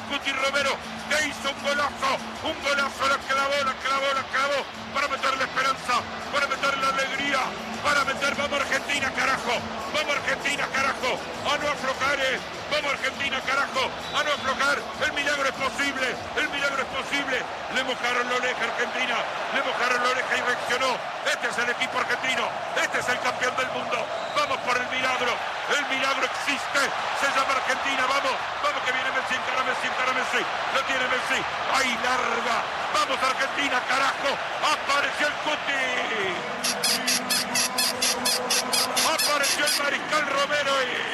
Cuti Romero, que hizo un golazo, la clavó, para meter la esperanza, para meter la alegría, para meter, vamos Argentina, carajo, a no aflojar, vamos Argentina, carajo, a no aflojar, el milagro es posible, le mojaron la oreja Argentina, y reaccionó, este es el equipo argentino, este es el campeón del mundo, vamos por el milagro existe, se llama Argentina, vamos que viene Messi, encara Messi, lo tiene Messi, ahí larga, vamos Argentina, carajo, apareció el Cuti, apareció el Mariscal Romero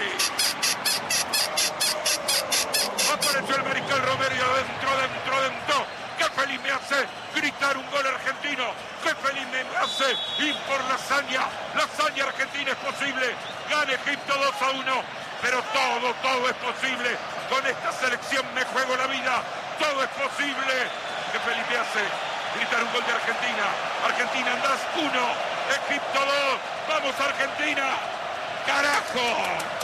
y adentro, qué feliz me hace gritar un gol argentino, qué feliz me hace ir por la hazaña argentina es posible, gana Egipto 2-1, pero todo es posible, con esta selección me juego la vida, todo es posible, qué feliz me hace gritar un gol de Argentina andás 1, Egipto 2, vamos Argentina, carajo.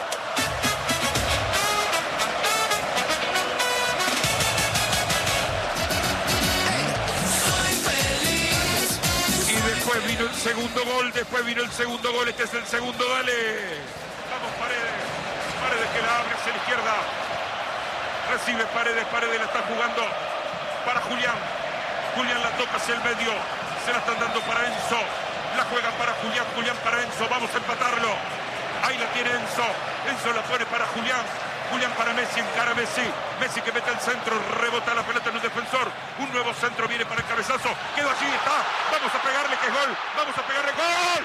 Después vino el segundo gol, este es el segundo, dale. Vamos Paredes que la abre hacia la izquierda. Recibe Paredes la está jugando para Julián. Julián la toca hacia el medio, se la están dando para Enzo. La juega para Julián para Enzo, vamos a empatarlo. Ahí la tiene Enzo la pone para Julián para Messi, encara Messi que mete el centro, rebota la pelota en un defensor, un nuevo centro viene para el cabezazo, quedó allí, está, vamos a pegarle que es gol, ¡gol!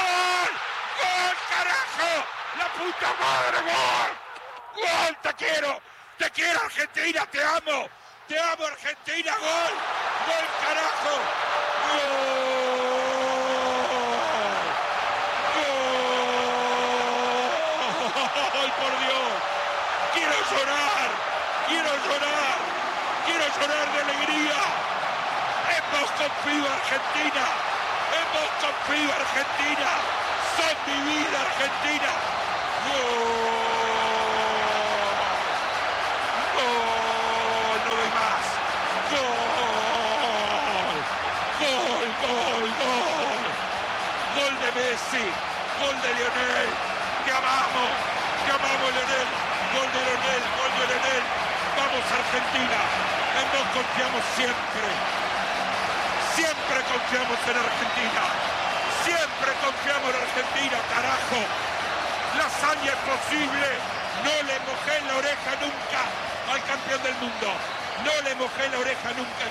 ¡Carajo! ¡La puta madre, gol! ¡Te quiero Argentina, te amo Argentina, ¡gol, carajo! ¡Gol, por Dios! Quiero llorar de alegría. Hemos confiado Argentina. Son mi vida, Argentina. Gol, no doy más. Gol de Messi, gol de Lionel. Te amamos, Lionel. Gol de Lionel, vamos Argentina, en vos confiamos siempre confiamos en Argentina, carajo, la hazaña es posible, no le mojé la oreja nunca al campeón del mundo, nunca le mojé la oreja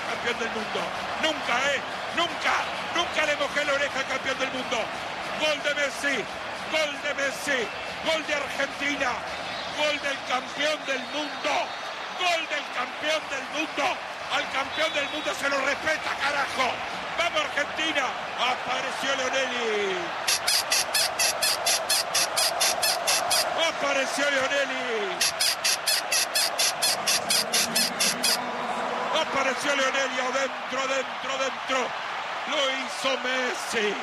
al campeón del mundo, gol de Messi, gol de Argentina, gol del campeón del mundo, al campeón del mundo se lo respeta, carajo, vamos Argentina, apareció Lionelli, adentro, lo hizo Messi,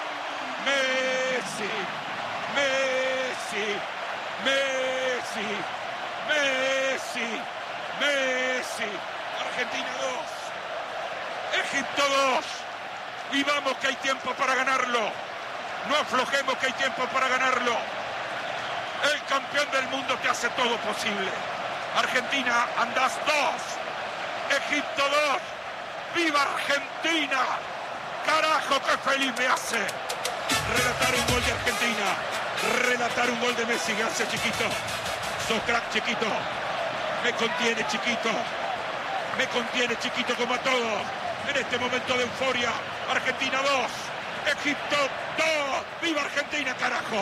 Argentina 2, Egipto 2, y vamos que hay tiempo para ganarlo, no aflojemos que hay tiempo para ganarlo, el campeón del mundo te hace todo posible, Argentina andás 2, Egipto 2, ¡viva Argentina! ¡Carajo, qué feliz me hace! Relatar un gol de Argentina, relatar un gol de Messi, gracias chiquito, sos crack chiquito, me contiene chiquito como a todos, en este momento de euforia, Argentina 2, Egipto 2, ¡viva Argentina, carajo!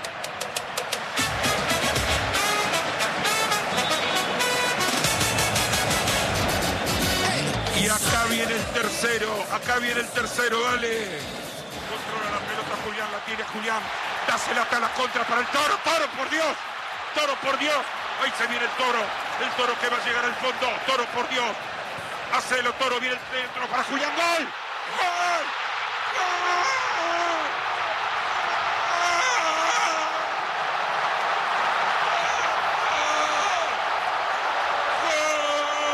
Y acá viene el tercero, dale. Controla la pelota Julián, la tiene Julián. Dásela hasta la contra para el Toro, Toro por Dios. Ahí se viene el Toro que va a llegar al fondo, Toro por Dios. Hacelo, Toro, viene el centro para Julián, ¡gol! ¡Gol! ¡Gol!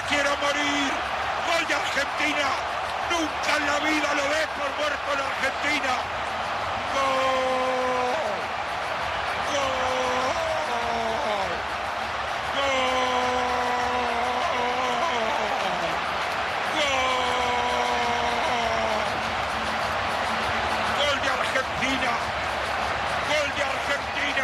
quiero morir. Gol de Argentina. Nunca en la vida lo ves por muerto en Argentina. Gol. Gol. Gol de Argentina. Gol de Argentina.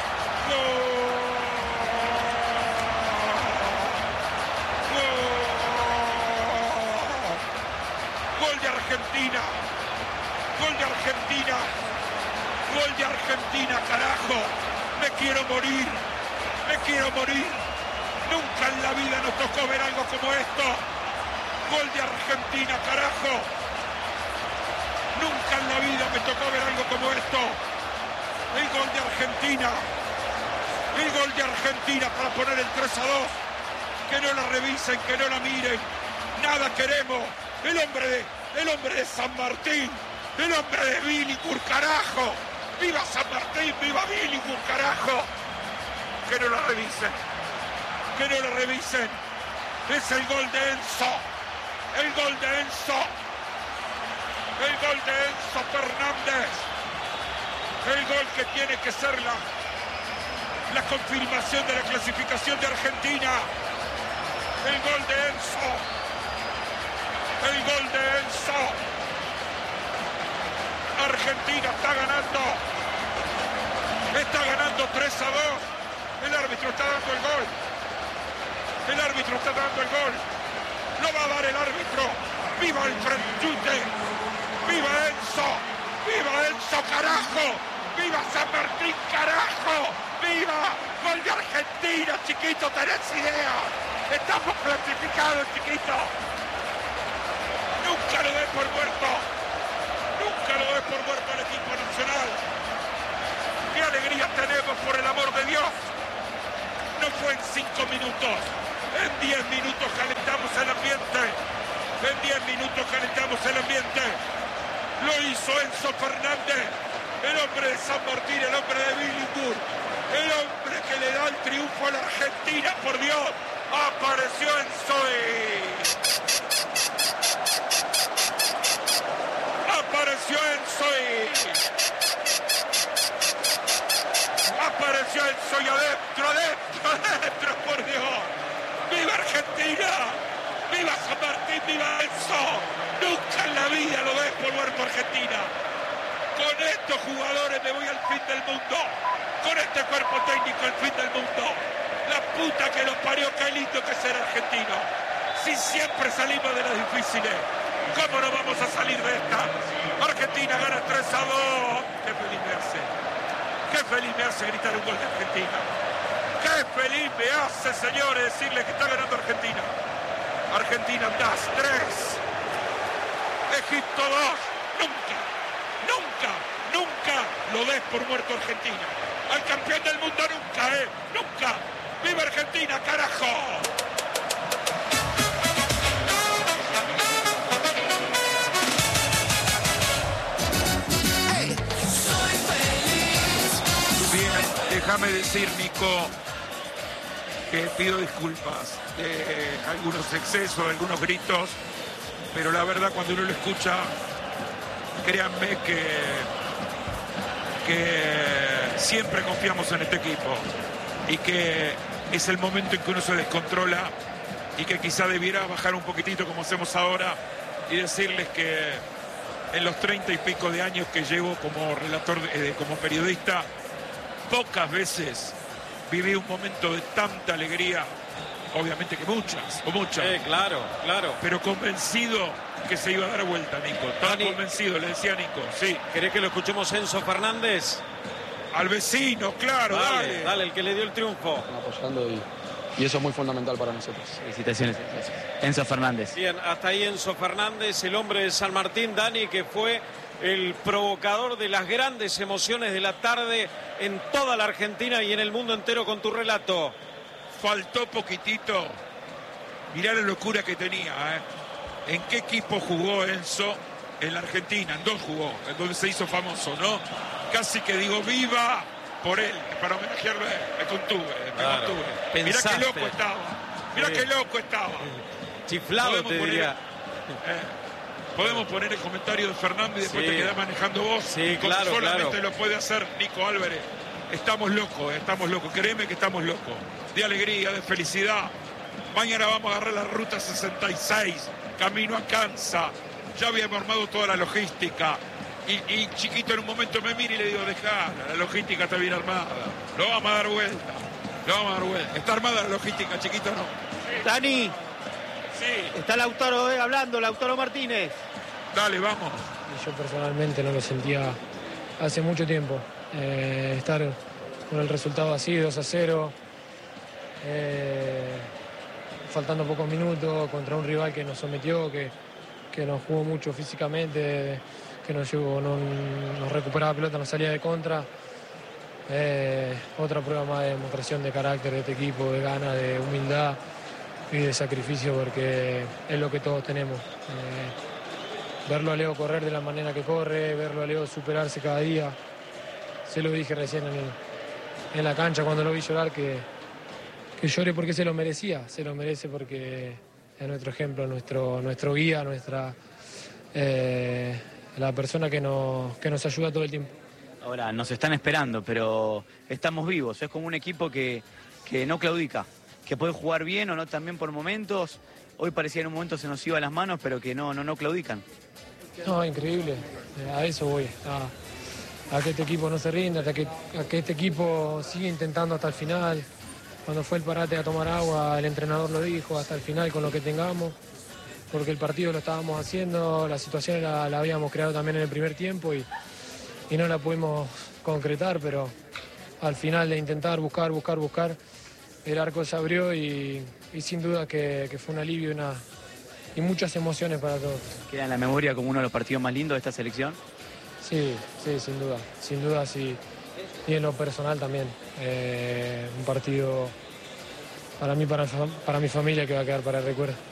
Gol de Argentina. Gol de Argentina. Gol de Argentina, carajo. Me quiero morir. Me quiero morir. Nunca en la vida nos tocó ver algo como esto. Gol de Argentina, carajo. Nunca en la vida me tocó ver algo como esto. El gol de Argentina. El gol de Argentina para poner el 3-2. Que no la revisen, que no la miren. Nada queremos. El hombre de San Martín. El hombre de Billinghurst, carajo. ¡Viva San Martín! ¡Viva Billinghurst, carajo! Que no la revisen. Que no la revisen. Es el gol de Enzo. El gol de Enzo. El gol de Enzo Fernández. El gol que tiene que ser la confirmación de la clasificación de Argentina. El gol de Enzo. El gol de Enzo. Argentina está ganando. Está ganando 3-2. El árbitro está dando el gol. El árbitro está dando el gol. Lo va a dar el árbitro. ¡Viva el Franchute! ¡Viva Enzo! ¡Viva Enzo, carajo! ¡Viva San Martín, carajo! ¡Viva! ¡Gol de Argentina, chiquito! ¿Tenés idea? ¡Estamos clasificados, chiquito! ¡Nunca lo des por muerto! ¡Nunca lo des por muerto al equipo nacional! ¡Qué alegría tenemos, por el amor de Dios! No fue en 5 minutos. En 10 minutos calentamos el ambiente. En 10 minutos calentamos el ambiente. Lo hizo Enzo Fernández. El hombre de San Martín, el hombre de Billinghurst. El hombre que le da el triunfo a la Argentina, por Dios. Apareció Enzo Apareció Enzo Apareció Enzo y adentro, por Dios. ¡Viva Argentina! ¡Viva San Martín! ¡Viva Enzo! Nunca en la vida lo ves por muerto Argentina. Con estos jugadores me voy al fin del mundo. Con este cuerpo técnico al fin del mundo. La puta que los parió, qué lindo que es ser argentino. Si siempre salimos de las difíciles, ¿cómo no vamos a salir de esta? Argentina gana 3-2. Qué feliz me hace. Qué feliz me hace gritar un gol de Argentina. Qué feliz me hace, señores, decirle que está ganando Argentina. Argentina andás 3. Egipto 2. Nunca lo des por muerto Argentina. Al campeón del mundo nunca. ¡Viva Argentina, carajo! Déjame decir, Nico, que pido disculpas de algunos excesos, algunos gritos, pero la verdad cuando uno lo escucha, créanme que siempre confiamos en este equipo y que es el momento en que uno se descontrola y que quizá debiera bajar un poquitito como hacemos ahora y decirles que en los 30 y pico de años que llevo como relator, como periodista, pocas veces viví un momento de tanta alegría, obviamente que muchas. Claro. Pero convencido que se iba a dar vuelta, Nico. Tan convencido, le decía Nico, sí. ¿Querés que lo escuchemos Enzo Fernández? Al vecino, claro, dale, el que le dio el triunfo. Apoyando y eso es muy fundamental para nosotros. Felicitaciones, Enzo Fernández. Bien, hasta ahí Enzo Fernández, el hombre de San Martín, Dani, que fue el provocador de las grandes emociones de la tarde en toda la Argentina y en el mundo entero con tu relato. Faltó poquitito. Mirá la locura que tenía, ¿En qué equipo jugó Enzo? En la Argentina, en 2 jugó, en donde se hizo famoso, ¿no? Casi que digo viva por él, para homenajearlo a él. Me contuve. Mirá qué loco estaba. Chiflado, te diría. Podemos poner el comentario de Fernando y después te quedás manejando vos. Sí, como claro, solamente claro. lo puede hacer Nico Álvarez. Estamos locos, créeme que estamos locos. De alegría, de felicidad. Mañana vamos a agarrar la ruta 66, camino a Kansas. Ya habíamos armado toda la logística. Y Chiquito en un momento me mira y le digo, dejala, la logística está bien armada. Lo vamos a dar vuelta. Está armada la logística, Chiquito, ¿no? Dani, Sí. está Lautaro hablando, Lautaro Martínez. Dale, vamos. Yo personalmente no lo sentía hace mucho tiempo. Estar con el resultado así, 2-0, faltando pocos minutos contra un rival que nos sometió, que nos jugó mucho físicamente, que nos recuperaba pelota, nos salía de contra. Otra prueba más de demostración de carácter de este equipo, de ganas, de humildad y de sacrificio, porque es lo que todos tenemos. Verlo a Leo correr de la manera que corre, verlo a Leo superarse cada día. Se lo dije recién en la cancha cuando lo vi llorar, que llore porque se lo merecía. Se lo merece porque es nuestro ejemplo, nuestro guía, la persona que nos ayuda todo el tiempo. Ahora, nos están esperando, pero estamos vivos. Es como un equipo que no claudica, que puede jugar bien o no también por momentos. Hoy parecía en un momento se nos iba a las manos, pero que no claudican. No, increíble. A eso voy. A que este equipo no se rinda, a que este equipo sigue intentando hasta el final. Cuando fue el parate a tomar agua, el entrenador lo dijo, hasta el final con lo que tengamos, porque el partido lo estábamos haciendo, la situación la habíamos creado también en el primer tiempo y no la pudimos concretar, pero al final de intentar buscar, el arco se abrió y sin duda que fue un alivio y muchas emociones para todos. ¿Queda en la memoria como uno de los partidos más lindos de esta selección? Sí, sin duda sí. Y en lo personal también. Un partido para mí, para mi familia, que va a quedar para el recuerdo.